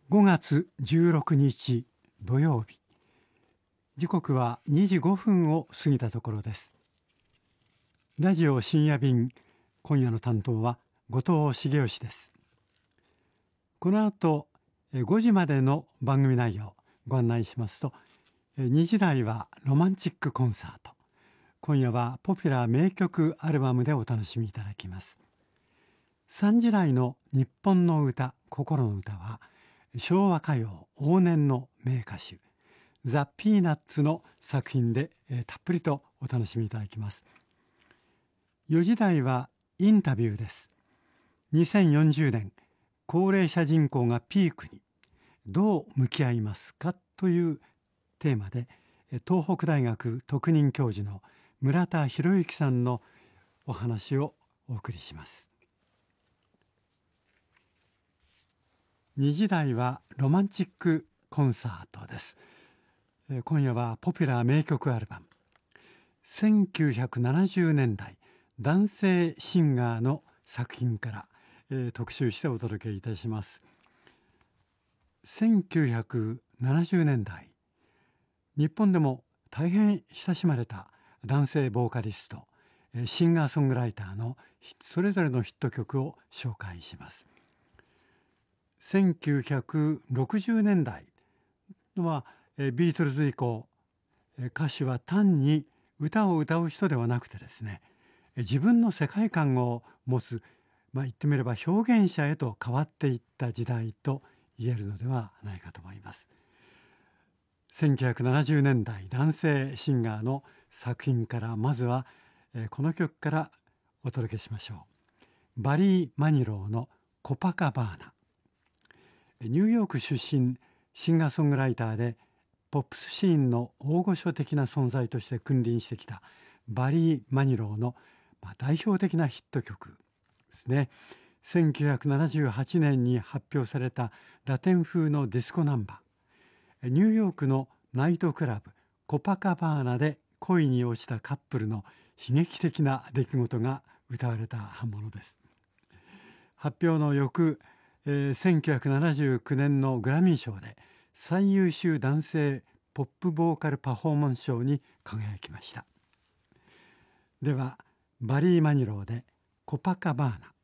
5月16日土曜日、時刻は2時5分を過ぎたところです。ラジオ深夜便、今夜の担当は後藤茂義です。この後5時までの番組内容ご案内しますと、2時台はロマンチックコンサート、今夜はポピュラー名曲アルバムでお楽しみいただきます。3時台の日本の歌、心の歌は昭和歌謡往年の名歌手ザ・ピーナッツの作品でたっぷりとお楽しみいただきます。4時台はインタビューです。2040年高齢者人口がピークにどう向き合いますかというテーマで、東北大学特任教授の村田博之さんのお話をお送りします。2時台はロマンチックコンサートです。今夜はポピュラー名曲アルバム1970年代男性シンガーの作品から、特集してお届けいたします。1970年代、日本でも大変親しまれた男性ボーカリスト、シンガーソングライターのそれぞれのヒット曲を紹介します。1960年代はビートルズ以降、歌手は単に歌を歌う人ではなくてですね、自分の世界観を持つ、言ってみれば表現者へと変わっていった時代と言えるのではないかと思います。1970年代男性シンガーの作品からまずは、この曲からお届けしましょう。バリー・マニローのコパカバーナ。ニューヨーク出身シンガーソングライターでポップスシーンの大御所的な存在として君臨してきたバリー・マニローの代表的なヒット曲ですね。1978年に発表されたラテン風のディスコナンバー、ニューヨークのナイトクラブコパカバーナで恋に落ちたカップルの悲劇的な出来事が歌われたものです。発表の翌1979年のグラミー賞で最優秀男性ポップボーカルパフォーマンス賞に輝きました。ではバリー・マニローでコパカバーナ。